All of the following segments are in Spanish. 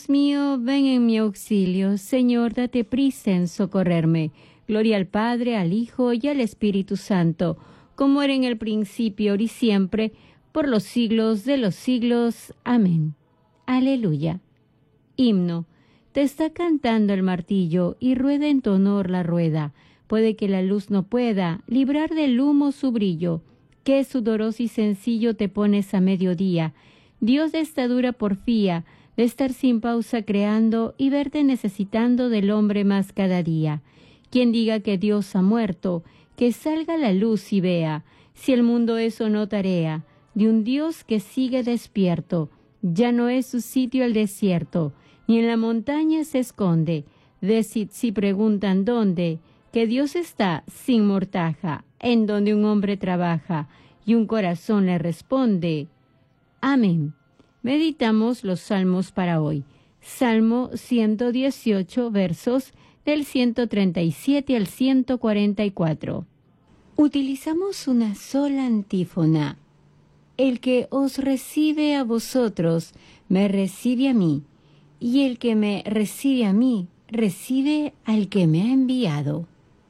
Mío, ven en mi auxilio. Señor, date prisa en socorrerme. Gloria al Padre, al Hijo y al Espíritu Santo, como era en el principio, ahora y siempre, por los siglos de los siglos. Amén. Aleluya. Himno. Te está cantando el martillo y rueda en tu honor la rueda. Puede que la luz no pueda librar del humo su brillo. Qué sudoroso y sencillo te pones a mediodía. Dios de esta dura porfía, de estar sin pausa creando y verte necesitando del hombre más cada día. Quien diga que Dios ha muerto, que salga la luz y vea, si el mundo eso no tarea, de un Dios que sigue despierto. Ya no es su sitio el desierto, ni en la montaña se esconde. Decid si preguntan dónde, que Dios está sin mortaja, en donde un hombre trabaja, y un corazón le responde. Amén. Meditamos los salmos para hoy. Salmo 118, versos del 137 al 144. Utilizamos una sola antífona. El que os recibe a vosotros, me recibe a mí, y el que me recibe a mí, recibe al que me ha enviado.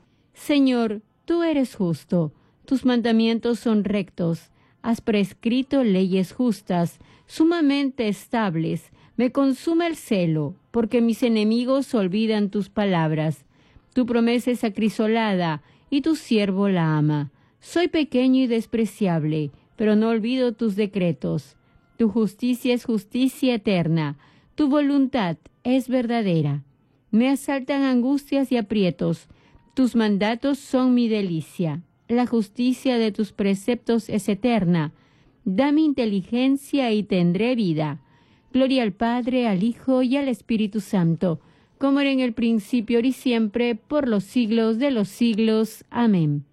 Señor, tú eres justo, tus mandamientos son rectos, has prescrito leyes justas, sumamente estables. Me consume el celo, porque mis enemigos olvidan tus palabras. Tu promesa es acrisolada, y tu siervo la ama. Soy pequeño y despreciable, pero no olvido tus decretos. Tu justicia es justicia eterna, tu voluntad es verdadera. Me asaltan angustias y aprietos, tus mandatos son mi delicia. La justicia de tus preceptos es eterna. Dame inteligencia y tendré vida. Gloria al Padre, al Hijo y al Espíritu Santo, como era en el principio, ahora y siempre, por los siglos de los siglos. Amén.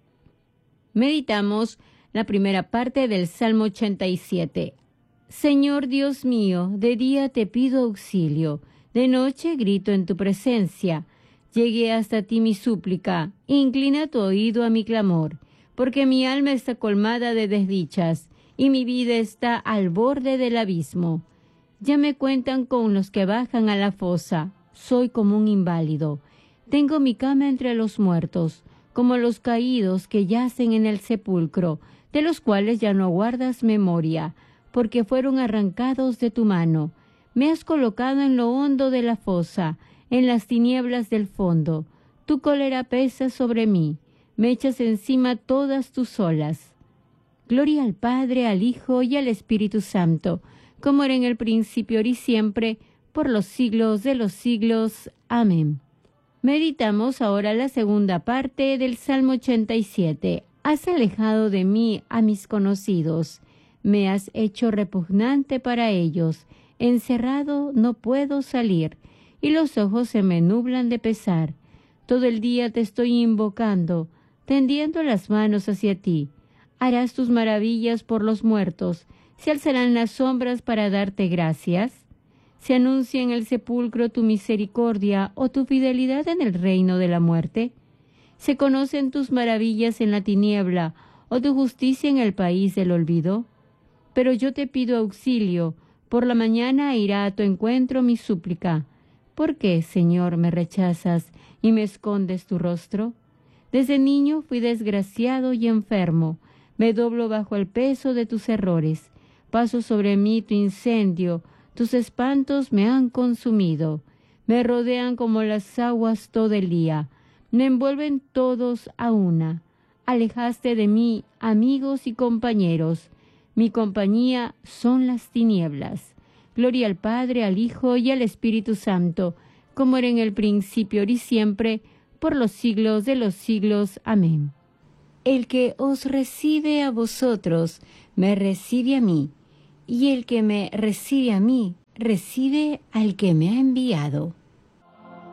Meditamos la primera parte del Salmo 87. Señor Dios mío, de día te pido auxilio, de noche grito en tu presencia. Llegué hasta ti mi súplica, inclina tu oído a mi clamor, porque mi alma está colmada de desdichas, y mi vida está al borde del abismo. Ya me cuentan con los que bajan a la fosa, soy como un inválido. Tengo mi cama entre los muertos, como los caídos que yacen en el sepulcro, de los cuales ya no guardas memoria, porque fueron arrancados de tu mano. Me has colocado en lo hondo de la fosa, en las tinieblas del fondo. Tu cólera pesa sobre mí, me echas encima todas tus olas. Gloria al Padre, al Hijo y al Espíritu Santo, como era en el principio, ahora y siempre, por los siglos de los siglos. Amén. Meditamos ahora la segunda parte del Salmo 87. Has alejado de mí a mis conocidos, me has hecho repugnante para ellos, encerrado no puedo salir, y los ojos se me nublan de pesar. Todo el día te estoy invocando, tendiendo las manos hacia ti. Harás tus maravillas por los muertos, se alzarán las sombras para darte gracias. ¿Se anuncia en el sepulcro tu misericordia o tu fidelidad en el reino de la muerte? ¿Se conocen tus maravillas en la tiniebla o tu justicia en el país del olvido? Pero yo te pido auxilio, por la mañana irá a tu encuentro mi súplica. ¿Por qué, Señor, me rechazas y me escondes tu rostro? Desde niño fui desgraciado y enfermo, me doblo bajo el peso de tus errores. Paso sobre mí tu incendio, tus espantos me han consumido. Me rodean como las aguas todo el día, me envuelven todos a una. Alejaste de mí amigos y compañeros, mi compañía son las tinieblas. Gloria al Padre, al Hijo y al Espíritu Santo, como era en el principio, ahora y siempre, por los siglos de los siglos. Amén. El que os recibe a vosotros, me recibe a mí, y el que me recibe a mí, recibe al que me ha enviado.